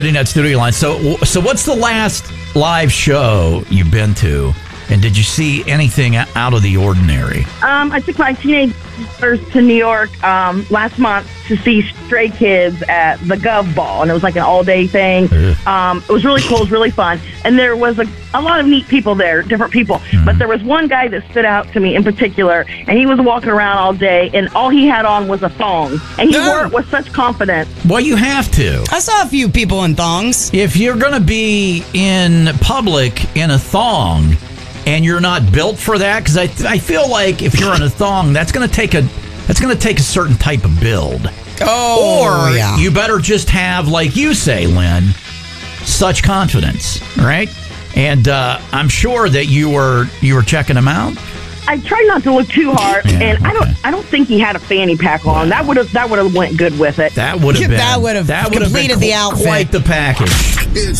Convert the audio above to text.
That studio line. So what's the last live show you've been to? And did you see anything out of the ordinary? I took my teenage daughters to New York last month to see Stray Kids at the Gov Ball, and it was like an all-day thing. It was really cool. It was really fun. And there was a lot of neat people there, different people. Mm-hmm. But there was one guy that stood out to me in particular, and he was walking around all day, and all he had on was a thong. And he wore it with such confidence. Well, you have to. I saw a few people in thongs. If you're going to be in public in a thong, and you're not built for that, because I feel like if you're in a thong, that's going to take a certain type of build. Oh, or yeah. You better just have, like you say, Lynn, such confidence, right? And I'm sure that you were checking him out. I tried not to look too hard, and I don't think he had a fanny pack on. That would have went good with it. That would have completed the outfit. Quite the package. It's